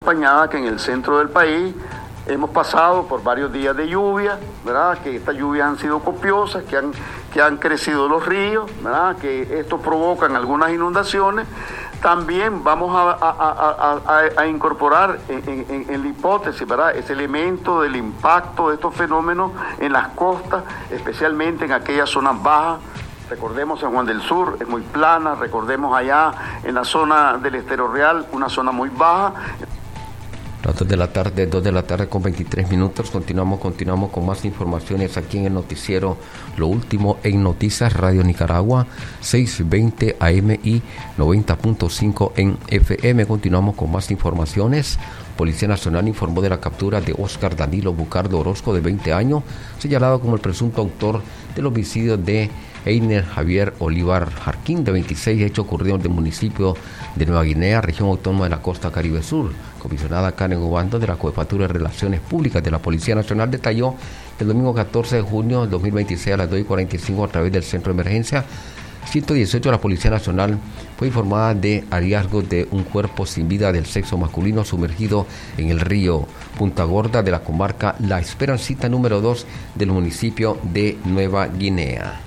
acompañada que en el centro del país hemos pasado por varios días de lluvia, ¿verdad? Que estas lluvias han sido copiosas, que han crecido los ríos, ¿verdad? Que esto provocan algunas inundaciones. También vamos a incorporar en la hipótesis, ¿verdad?, ese elemento del impacto de estos fenómenos en las costas, especialmente en aquellas zonas bajas. Recordemos San Juan del Sur, es muy plana, recordemos allá en la zona del Estero Real, una zona muy baja. Las 2 de la tarde con 23 minutos, continuamos con más informaciones aquí en el noticiero Lo Último en Noticias Radio Nicaragua, 620 AM y 90.5 en FM. Continuamos con más informaciones. Policía Nacional informó de la captura de Óscar Danilo Bucardo Orozco, de 20 años, señalado como el presunto autor del homicidio de Einer Javier Olivar Jarquín, de 26, hecho ocurrido en el municipio de Nueva Guinea, región autónoma de la costa Caribe Sur. Comisionada Karen Obando de la Jefatura de Relaciones Públicas de la Policía Nacional detalló que el domingo 14 de junio del 2026 a las 2:45 a través del Centro de Emergencia 118 de la Policía Nacional fue informada de hallazgo de un cuerpo sin vida del sexo masculino sumergido en el río Punta Gorda de la comarca La Esperancita número 2 del municipio de Nueva Guinea.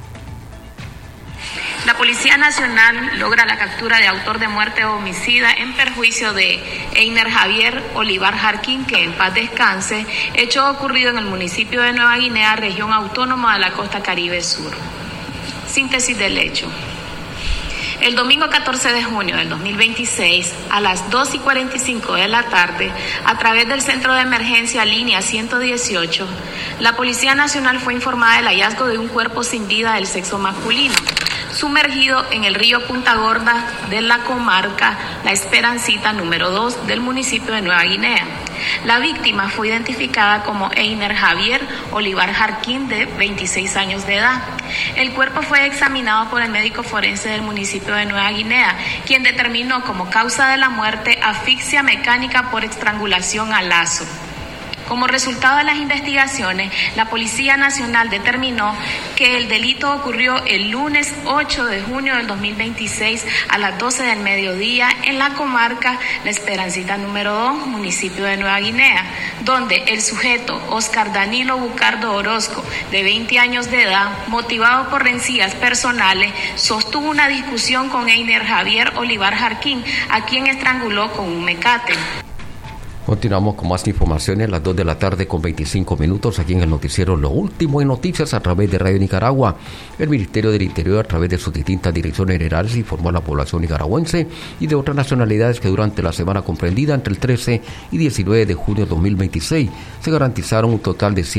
La Policía Nacional logra la captura de autor de muerte o homicida en perjuicio de Einer Javier Olivar Jarquín, que en paz descanse, hecho ocurrido en el municipio de Nueva Guinea, región autónoma de la costa Caribe Sur. Síntesis del hecho. El domingo 14 de junio del 2026, a las 2:45 de la tarde, a través del Centro de Emergencia Línea 118, la Policía Nacional fue informada del hallazgo de un cuerpo sin vida del sexo masculino, sumergido en el río Punta Gorda de la comarca La Esperancita número 2 del municipio de Nueva Guinea. La víctima fue identificada como Einer Javier Olivar Jarquín, de 26 años de edad. El cuerpo fue examinado por el médico forense del municipio de Nueva Guinea, quien determinó como causa de la muerte asfixia mecánica por estrangulación a lazo. Como resultado de las investigaciones, la Policía Nacional determinó que el delito ocurrió el lunes 8 de junio del 2026 a las 12 del mediodía en la comarca La Esperancita número 2, municipio de Nueva Guinea, donde el sujeto Óscar Danilo Bucardo Orozco, de 20 años de edad, motivado por rencillas personales, sostuvo una discusión con Einer Javier Olivar Jarquín, a quien estranguló con un mecate. Continuamos con más informaciones, las 2 de la tarde con 25 minutos, aquí en el noticiero Lo Último en Noticias a través de Radio Nicaragua. El Ministerio del Interior, a través de sus distintas direcciones generales, informó a la población nicaragüense y de otras nacionalidades que durante la semana comprendida entre el 13 y 19 de junio de 2026 se garantizaron un total de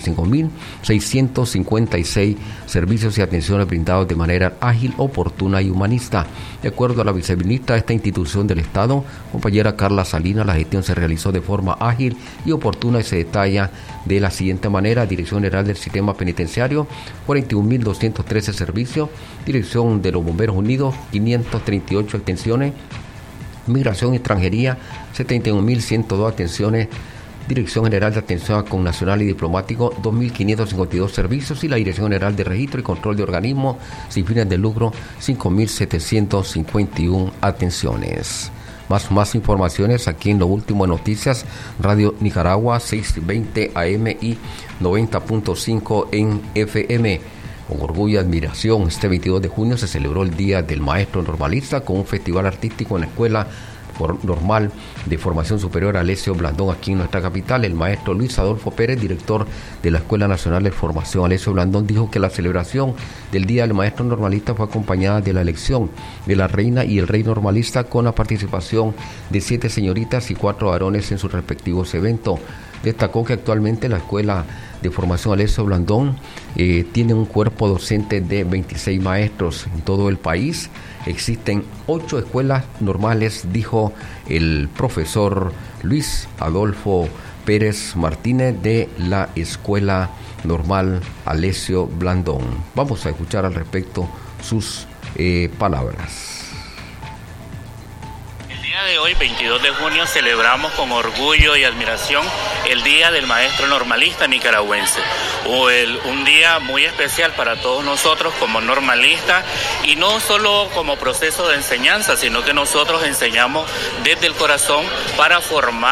125.656 servicios y atenciones brindados de manera ágil, oportuna y humanista. De acuerdo a la viceministra de esta institución del Estado, compañera Carla Salinas, la gestión se realizó de forma ágil y oportuna y se detalla de la siguiente manera: Dirección General del Sistema Penitenciario, 41.213 servicios; Dirección de los Bomberos Unidos, 538 atenciones; Migración y Extranjería, 71.102 atenciones; Dirección General de Atención con Nacional y Diplomático, 2.552 servicios; y la Dirección General de Registro y Control de Organismos sin fines de lucro, 5.751 atenciones. Más informaciones aquí en Lo Último en Noticias Radio Nicaragua, 620 AM y 90.5 en FM. Con orgullo y admiración, este 22 de junio se celebró el Día del Maestro Normalista con un festival artístico en la Escuela Normal de Formación Superior Alessio Blandón, aquí en nuestra capital. El maestro Luis Adolfo Pérez, director de la Escuela Nacional de Formación Alessio Blandón, dijo que la celebración del Día del Maestro Normalista fue acompañada de la elección de la reina y el rey normalista, con la participación de 7 señoritas y 4 varones en sus respectivos eventos. Destacó que actualmente la Escuela de Formación Alessio Blandón tiene un cuerpo docente de 26 maestros en todo el país. Existen 8 escuelas normales, dijo el profesor Luis Adolfo Pérez Martínez de la Escuela Normal Alessio Blandón. Vamos a escuchar al respecto sus palabras. El día de hoy, 22 de junio, celebramos con orgullo y admiración el Día del Maestro Normalista Nicaragüense. Un día muy especial para todos nosotros como normalistas, y no solo como proceso de enseñanza, sino que nosotros enseñamos desde el corazón para formar